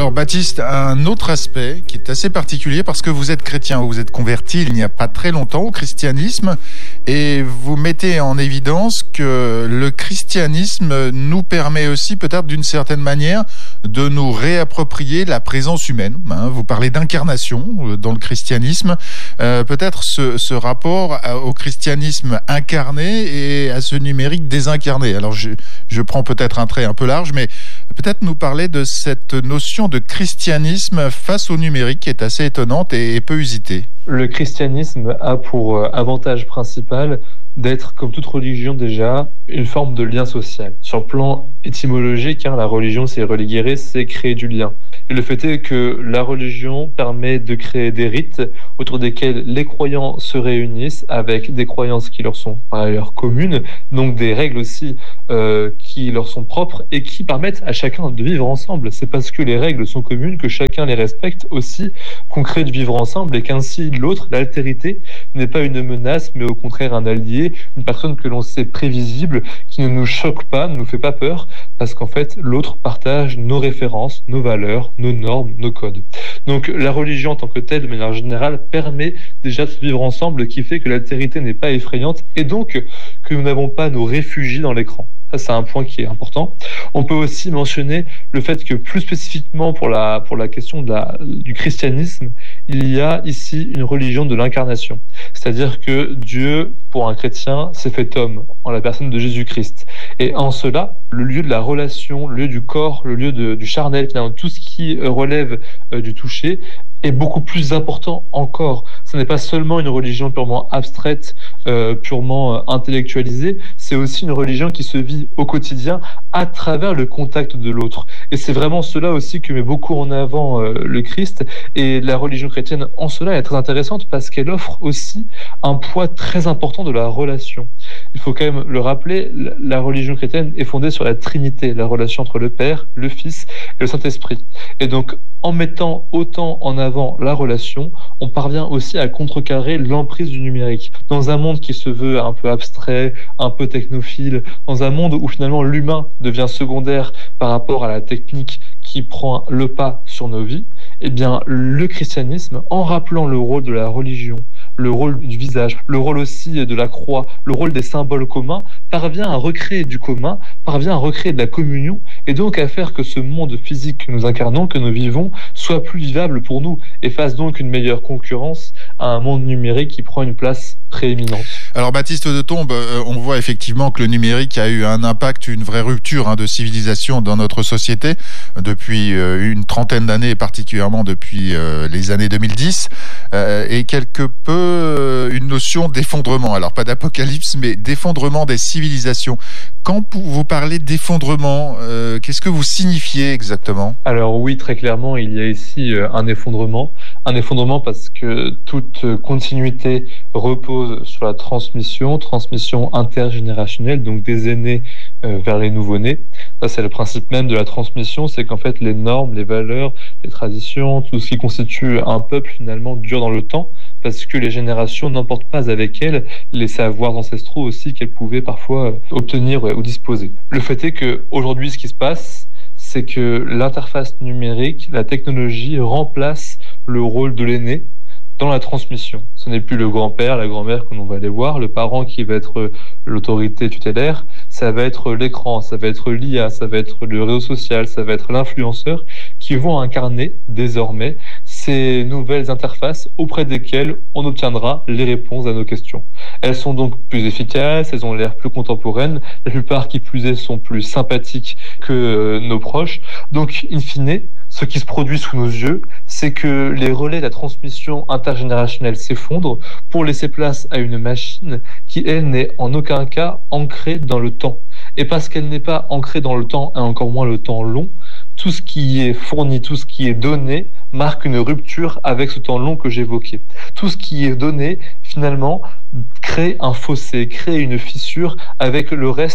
Alors Baptiste, un autre aspect qui est assez particulier parce que vous êtes chrétien, vous êtes converti il n'y a pas très longtemps au christianisme et vous mettez en évidence que le christianisme nous permet aussi peut-être d'une certaine manière de nous réapproprier la présence humaine. Vous parlez d'incarnation dans le christianisme, peut-être ce rapport au christianisme incarné et à ce numérique désincarné. Alors je prends peut-être un trait un peu large, mais peut-être nous parler de cette notion de christianisme face au numérique qui est assez étonnante et peu usitée. Le christianisme a pour avantage principal d'être, comme toute religion déjà, une forme de lien social. Sur le plan étymologique, la religion, c'est religere, c'est créer du lien. Et le fait est que la religion permet de créer des rites autour desquels les croyants se réunissent avec des croyances qui leur sont par ailleurs communes, donc des règles aussi qui leur sont propres et qui permettent à chacun de vivre ensemble. C'est parce que les règles sont communes que chacun les respecte aussi qu'on crée de vivre ensemble et qu'ainsi l'autre, l'altérité, n'est pas une menace mais au contraire un allié, une personne que l'on sait prévisible, qui ne nous choque pas, ne nous fait pas peur, parce qu'en fait l'autre partage nos références, nos valeurs, nos normes, nos codes. Donc la religion en tant que telle, de manière générale, permet déjà de vivre ensemble, qui fait que l'altérité n'est pas effrayante et donc que nous n'avons pas nos réfugiés dans l'écran. Ça, c'est un point qui est important. On peut aussi mentionner le fait que plus spécifiquement pour la question du christianisme, il y a ici une religion de l'incarnation. C'est-à-dire que Dieu, pour un chrétien, s'est fait homme en la personne de Jésus-Christ. Et en cela, le lieu de la relation, le lieu du corps, le lieu du charnel, finalement, tout ce qui relève du toucher, est beaucoup plus important encore. Ce n'est pas seulement une religion purement abstraite, purement intellectualisée, c'est aussi une religion qui se vit au quotidien à travers le contact de l'autre. Et c'est vraiment cela aussi que met beaucoup en avant le Christ. Et la religion chrétienne, en cela, est très intéressante parce qu'elle offre aussi un poids très important de la relation. Il faut quand même le rappeler, la religion chrétienne est fondée sur la Trinité, la relation entre le Père, le Fils et le Saint-Esprit. Et donc, en mettant autant en avant la relation, on parvient aussi à contrecarrer l'emprise du numérique. Dans un monde qui se veut un peu abstrait, un peu technophile, dans un monde où finalement l'humain devient secondaire par rapport à la technique qui prend le pas sur nos vies, eh bien le christianisme, en rappelant le rôle de la religion, le rôle du visage, le rôle aussi de la croix, le rôle des symboles communs, parvient à recréer du commun, parvient à recréer de la communion, et donc à faire que ce monde physique que nous incarnons, que nous vivons, soit plus vivable pour nous, et fasse donc une meilleure concurrence à un monde numérique qui prend une place prééminente. Alors Baptiste de Tombe, on voit effectivement que le numérique a eu un impact, une vraie rupture de civilisation dans notre société depuis une trentaine d'années, et particulièrement depuis les années 2010, et quelque peu une notion d'effondrement. Alors pas d'apocalypse, mais d'effondrement des civilisations. Quand vous parlez d'effondrement, qu'est-ce que vous signifiez exactement ? Alors oui, très clairement, il y a ici un effondrement parce que toute continuité repose sur la transmission intergénérationnelle, donc des aînés vers les nouveau-nés. Ça, c'est le principe même de la transmission, c'est qu'en fait, les normes, les valeurs, les traditions, tout ce qui constitue un peuple, finalement, dure dans le temps, parce que les générations n'emportent pas avec elles les savoirs ancestraux aussi qu'elles pouvaient parfois obtenir ou disposer. Le fait est qu'aujourd'hui, ce qui se passe, c'est que l'interface numérique, la technologie remplace le rôle de l'aîné dans la transmission. Ce n'est plus le grand-père, la grand-mère que l'on va aller voir, le parent qui va être l'autorité tutélaire, ça va être l'écran, ça va être l'IA, ça va être le réseau social, ça va être l'influenceur qui vont incarner désormais ces nouvelles interfaces auprès desquelles on obtiendra les réponses à nos questions. Elles sont donc plus efficaces, elles ont l'air plus contemporaines, la plupart qui plus est sont plus sympathiques que nos proches. Donc, in fine, ce qui se produit sous nos yeux, c'est que les relais de la transmission intergénérationnelle s'effondrent pour laisser place à une machine qui, elle, n'est en aucun cas ancrée dans le temps. Et parce qu'elle n'est pas ancrée dans le temps, et encore moins le temps long, tout ce qui est fourni, tout ce qui est donné, marque une rupture avec ce temps long que j'évoquais. Tout ce qui est donné, finalement, crée un fossé, crée une fissure avec le reste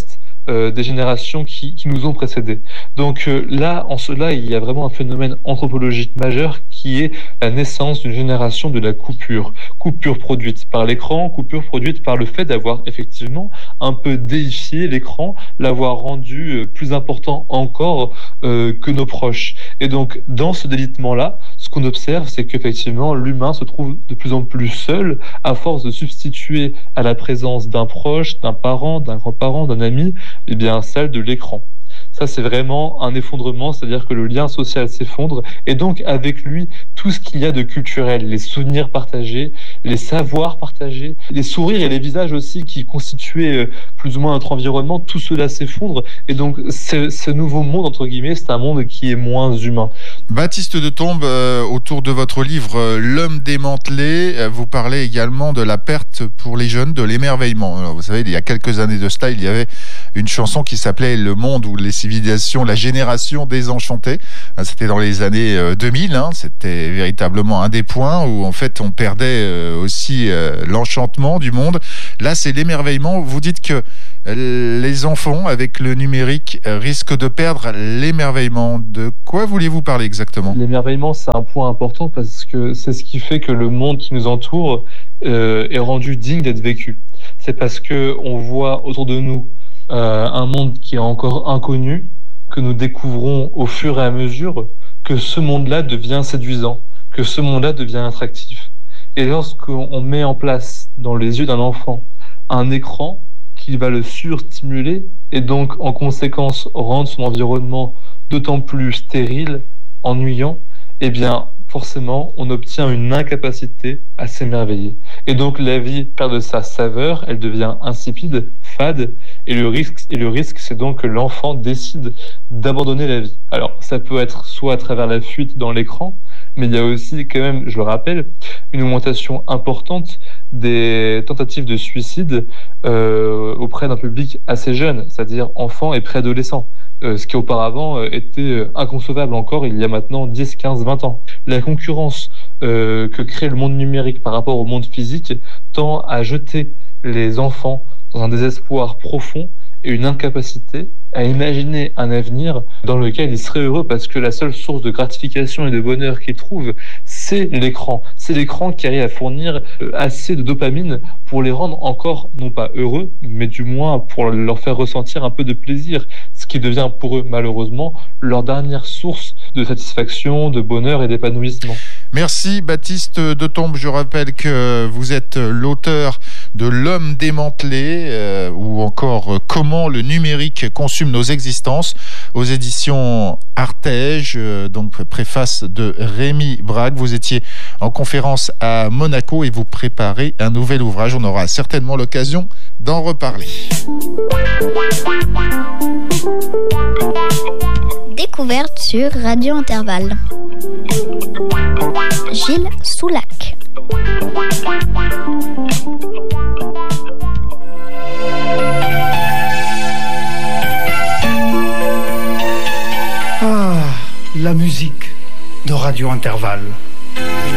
des générations qui nous ont précédés. Donc là, en cela, il y a vraiment un phénomène anthropologique majeur qui est la naissance d'une génération de la coupure. Coupure produite par l'écran, coupure produite par le fait d'avoir effectivement un peu déifié l'écran, l'avoir rendu plus important encore que nos proches. Et donc, dans ce délitement-là, ce qu'on observe, c'est qu'effectivement, l'humain se trouve de plus en plus seul à force de substituer à la présence d'un proche, d'un parent, d'un grand-parent, d'un ami, eh bien, celle de l'écran. Ça, c'est vraiment un effondrement, c'est-à-dire que le lien social s'effondre et donc avec lui, tout ce qu'il y a de culturel, les souvenirs partagés, les savoirs partagés, les sourires et les visages aussi qui constituaient plus ou moins notre environnement, tout cela s'effondre et donc ce nouveau monde, entre guillemets, c'est un monde qui est moins humain. Baptiste de Tombe, autour de votre livre L'homme démantelé, vous parlez également de la perte pour les jeunes de l'émerveillement. Alors, vous savez, il y a quelques années de cela, il y avait une chanson qui s'appelait Le monde où les civilisations, la génération désenchantée. C'était dans les années 2000, c'était véritablement un des points où en fait on perdait aussi l'enchantement du monde. Là, c'est l'émerveillement. Vous dites que les enfants, avec le numérique, risquent de perdre l'émerveillement. De quoi vouliez-vous parler exactement ? L'émerveillement, c'est un point important parce que c'est ce qui fait que le monde qui nous entoure est rendu digne d'être vécu. C'est parce que on voit autour de nous un monde qui est encore inconnu, que nous découvrons au fur et à mesure, que ce monde-là devient séduisant, que ce monde-là devient attractif. Et lorsqu'on met en place dans les yeux d'un enfant un écran qui va le surstimuler et donc en conséquence rendre son environnement d'autant plus stérile, ennuyant, eh bien forcément on obtient une incapacité à s'émerveiller. Et donc la vie perd de sa saveur, elle devient insipide, fade, et le risque c'est donc que l'enfant décide d'abandonner la vie. Alors ça peut être soit à travers la fuite dans l'écran, mais il y a aussi quand même, je le rappelle, une augmentation importante des tentatives de suicide auprès d'un public assez jeune, c'est-à-dire enfants et préadolescents. Ce qui auparavant était inconcevable encore il y a maintenant 10, 15, 20 ans. La concurrence que crée le monde numérique par rapport au monde physique tend à jeter les enfants dans un désespoir profond et une incapacité à imaginer un avenir dans lequel ils seraient heureux parce que la seule source de gratification et de bonheur qu'ils trouvent, c'est l'écran. C'est l'écran qui arrive à fournir assez de dopamine pour les rendre encore, non pas heureux, mais du moins pour leur faire ressentir un peu de plaisir, ce qui devient pour eux, malheureusement, leur dernière source de satisfaction, de bonheur et d'épanouissement. Merci Baptiste de Tombe. Je rappelle que vous êtes l'auteur de L'homme démantelé ou encore Comment le numérique consume nos existences aux éditions Artege, donc préface de Rémi Brague. Vous étiez en conférence à Monaco et vous préparez un nouvel ouvrage. On aura certainement l'occasion d'en reparler. Découverte sur Radio Intervalle. Gilles Soulac. Ah, la musique de Radio Intervalle.